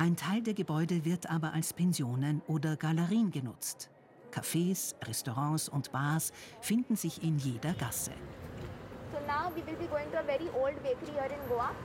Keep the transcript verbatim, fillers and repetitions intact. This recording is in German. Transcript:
Ein Teil der Gebäude wird aber als Pensionen oder Galerien genutzt. Cafés, Restaurants und Bars finden sich in jeder Gasse. So now we will be going to a very old bakery here in Goa.